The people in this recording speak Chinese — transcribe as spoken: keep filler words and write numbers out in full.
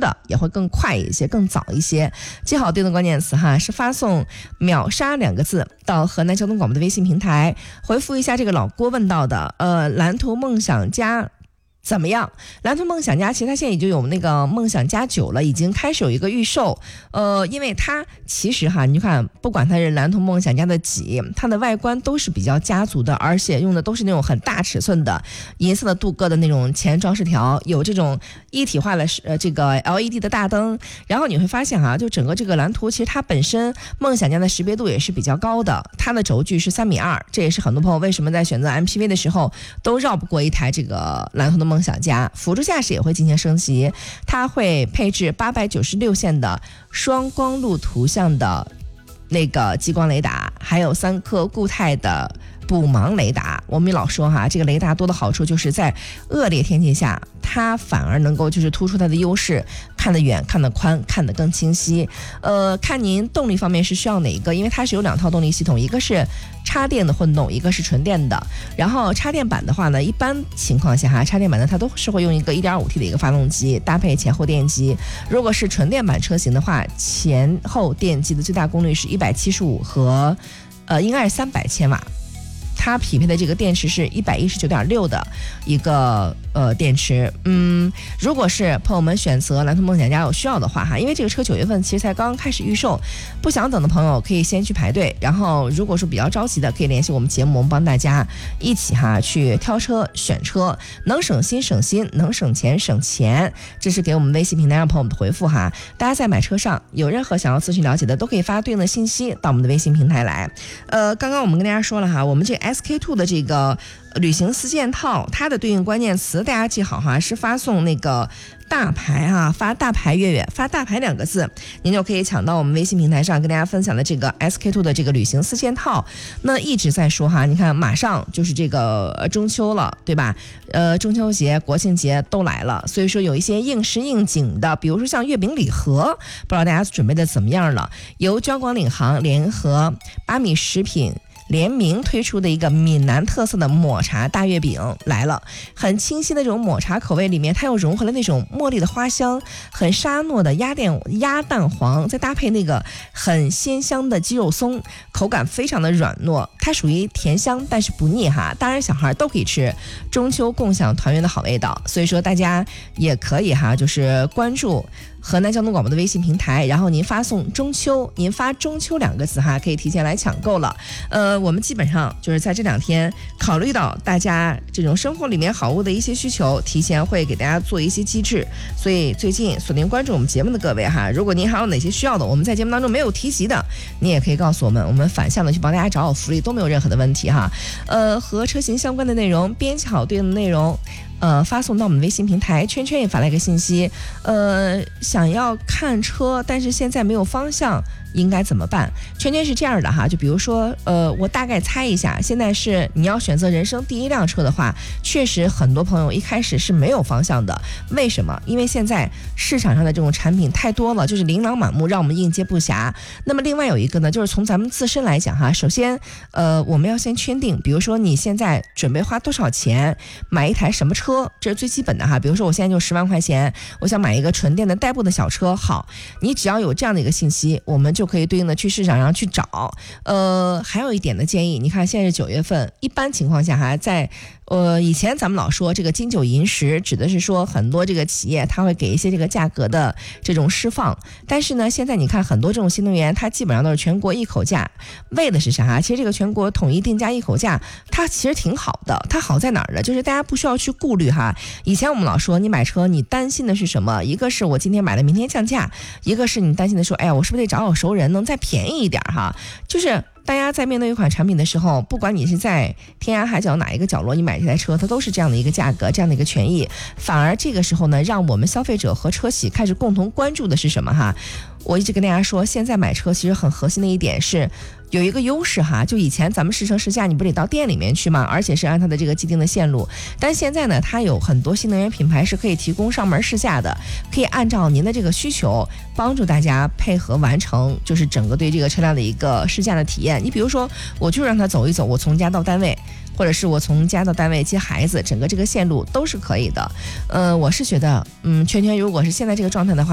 的也会更快一些，更早一些。记好对应的关键词哈，是发送秒杀两个字到河南交通广播的微信平台，回复一下这个老郭问到的呃蓝图梦想家怎么样？蓝图梦想家其实它现在已经有那个梦想家九了，已经开始有一个预售。呃，因为它其实哈，你看，不管它是蓝图梦想家的几，它的外观都是比较家族的，而且用的都是那种很大尺寸的银色的镀铬的那种前装饰条，有这种一体化的呃这个 L E D 的大灯。然后你会发现哈，就整个这个蓝图其实它本身梦想家的识别度也是比较高的，它的轴距是三米二，这也是很多朋友为什么在选择 M P V 的时候都绕不过一台这个蓝图的梦想家。辅助驾驶也会进行升级，它会配置八百九十六线的双光路图像的那个激光雷达，还有三颗固态的补盲雷达。我们老说哈，这个雷达多的好处就是在恶劣天气下，它反而能够就是突出它的优势，看得远，看得宽，看得更清晰。呃，看您动力方面是需要哪一个，因为它是有两套动力系统，一个是插电的混动，一个是纯电的。然后插电版的话呢，一般情况下哈，插电版呢它都是会用一个 一点五 T 的一个发动机搭配前后电机。如果是纯电版车型的话，前后电机的最大功率是一百七十五和呃应该是三百千瓦。它匹配的这个电池是一百一十九点六的一个呃电池。嗯，如果是朋友们选择蓝图梦想家有需要的话哈，因为这个车九月份其实才刚刚开始预售，不想等的朋友可以先去排队，然后如果说比较着急的，可以联系我们节目，我们帮大家一起哈去挑车选车，能省心省心，能省钱省钱。这是给我们微信平台让朋友们的回复哈。大家在买车上有任何想要咨询了解的，都可以发对应的信息到我们的微信平台来。呃，刚刚我们跟大家说了哈，我们这 S K 二 的这个旅行四件套，它的对应关键词大家记好哈，是发送那个大牌啊，发大牌月月，发大牌两个字，您就可以抢到我们微信平台上跟大家分享的这个 S K 二 的这个旅行四件套。那一直在说哈，你看马上就是这个中秋了，对吧？呃，中秋节、国庆节都来了，所以说有一些应时应景的，比如说像月饼礼盒，不知道大家准备的怎么样了？由交广领航联合八米食品联名推出的一个闽南特色的抹茶大月饼来了，很清晰的这种抹茶口味里面，它又融合了那种茉莉的花香，很沙糯的鸭蛋鸭蛋黄，再搭配那个很鲜香的鸡肉松，口感非常的软糯，它属于甜香但是不腻哈，大人小孩都可以吃，中秋共享团圆的好味道。所以说大家也可以哈，就是关注河南交通广播的微信平台，然后您发送中秋，您发中秋两个字哈，可以提前来抢购了。呃，我们基本上就是在这两天考虑到大家这种生活里面好物的一些需求，提前会给大家做一些机制。所以最近锁定关注我们节目的各位哈，如果您还有哪些需要的，我们在节目当中没有提及的，你也可以告诉我们，我们反向的去帮大家找好福利，都没有任何的问题哈。呃，和车型相关的内容，编辑好对应的内容。呃，发送到我们微信平台，圈圈也发来个信息，呃，想要看车，但是现在没有方向，应该怎么办？圈圈是这样的哈，就比如说，呃，我大概猜一下，现在是你要选择人生第一辆车的话，确实很多朋友一开始是没有方向的。为什么？因为现在市场上的这种产品太多了，就是琳琅满目，让我们应接不暇。那么另外有一个呢，就是从咱们自身来讲哈，首先，呃，我们要先圈定，比如说你现在准备花多少钱买一台什么车。这是最基本的哈，比如说我现在就十万块钱，我想买一个纯电的代步的小车。好，你只要有这样的一个信息，我们就可以对应的去市场上去找。呃，还有一点的建议，你看现在是九月份，一般情况下哈，在呃以前咱们老说这个金九银十，指的是说很多这个企业它会给一些这个价格的这种释放，但是呢，现在你看很多这种新能源，它基本上都是全国一口价，为的是啥？其实这个全国统一定价一口价，它其实挺好的。它好在哪儿呢？就是大家不需要去顾虑哈。以前我们老说你买车，你担心的是什么？一个是我今天买了明天降价，一个是你担心的说，哎呀，我是不是得找我熟人能再便宜一点哈？就是大家在面对一款产品的时候，不管你是在天涯海角哪一个角落，你买这台车，它都是这样的一个价格，这样的一个权益。反而这个时候呢，让我们消费者和车企开始共同关注的是什么哈？我一直跟大家说，现在买车其实很核心的一点是有一个优势哈，就以前咱们试车试驾，你不得到店里面去吗？而且是按它的这个既定的线路。但现在呢，它有很多新能源品牌是可以提供上门试驾的，可以按照您的这个需求，帮助大家配合完成，就是整个对这个车辆的一个试驾的体验。你比如说，我就让它走一走，我从家到单位。或者是我从家到单位接孩子，整个这个线路都是可以的。呃，我是觉得，嗯，圈圈如果是现在这个状态的话，